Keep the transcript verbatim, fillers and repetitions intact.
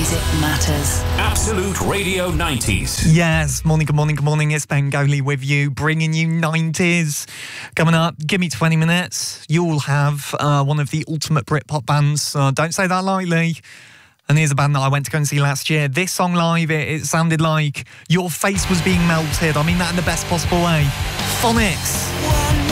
Music matters. Absolute Radio nineties. Yes, morning, good morning, good morning. It's Ben Goley with you, bringing you nineties. Coming up, give me twenty minutes. You'll have uh, one of the ultimate Britpop bands. Uh, don't say that lightly. And here's a band that I went to go and see last year. This song live, it, it sounded like your face was being melted. I mean that in the best possible way. Phonics.